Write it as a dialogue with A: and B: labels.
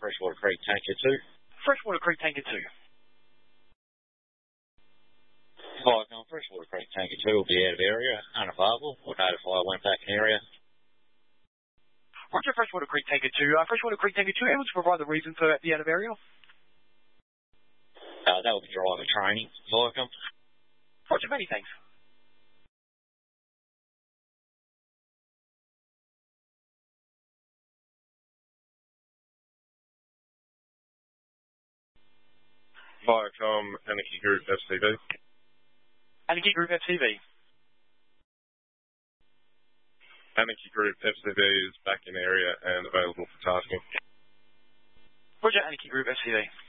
A: Freshwater Creek Tanker 2.
B: Freshwater Creek Tanker 2.
A: Viacom, Freshwater Creek Tanker 2 will be out of area, unavailable. We'll notify when back in area.
B: Roger, Freshwater Creek Tanker 2. Freshwater Creek Tanker 2, able to provide the reason for the out of area?
A: That will be driver training. Viacom.
B: Roger, many thanks.
C: Viacom, Anarchy Group FCV.
B: Anarchy Group FCV.
C: Anarchy Group FCV is back in area and available for tasking.
B: Roger, Anarchy Group FCV.